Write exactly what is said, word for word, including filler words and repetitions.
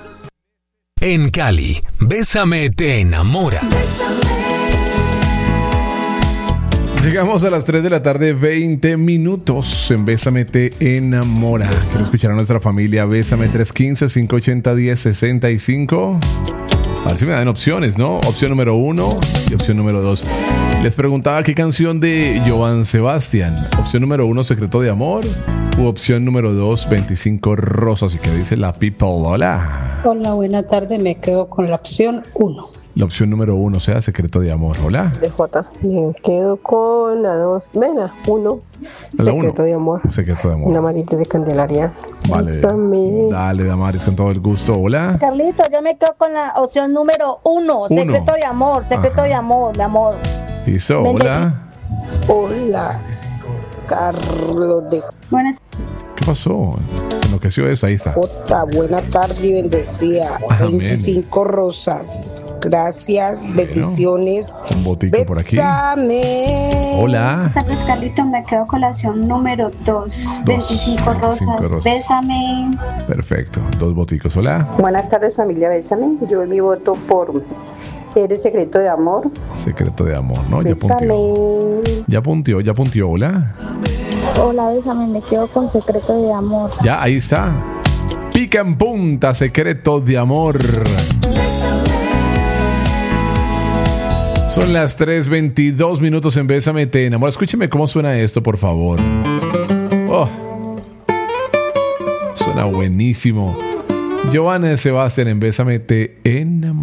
En Cali, Bésame te enamora. Llegamos a las tres de la tarde, veinte minutos en Bésame te enamora. Quiero escuchar a nuestra familia. Bésame tres uno cinco, cinco ocho cero, uno cero seis cinco. A ver si me dan opciones, ¿no? Opción número uno y opción número dos. Les preguntaba qué canción de Joan Sebastián. Opción número uno, Secreto de Amor. U opción número dos, veinticinco Rosas. ¿Y qué dice la people? Hola. Hola, buena tarde. Me quedo con la opción uno. La opción número uno, sea Secreto de Amor. Hola. D J. Me quedo con la dos. Vena, uno. La Secreto uno. de Amor. Secreto de Amor. Una marita de Candelaria. Vale. Bésame. Dale, Damaris, con todo el gusto. Hola. Carlito, yo me quedo con la opción número uno. Uno. Secreto de Amor, Secreto Ajá. de Amor, mi amor. Listo, Mente- hola. Hola, Carlos de Buenas. ¿Qué pasó? Se enloqueció eso, ahí está. Jota. Buena tarde y bendecida. Amén. veinticinco Rosas. Gracias, bendiciones. Un botico por aquí. Bésame. Hola. Buenas Carlito, me quedo con la opción número dos. veinticinco veinticinco rosas. rosas. Bésame. Perfecto. Dos boticos. Hola. Buenas tardes, familia Bésame. Yo doy mi voto por Eres Secreto de Amor. Secreto de Amor, ¿no? Ya punteó. Bésame. Ya punteó, ya punteó. Hola. Hola, Bésame, me quedo con Secreto de Amor. Ya, ahí está. Pica en punta, Secreto de Amor. Son las tres veintidós minutos en Bésame te enamora. Escúcheme cómo suena esto, por favor. Oh. Suena buenísimo. Joan Sebastián en Bésame te enamora.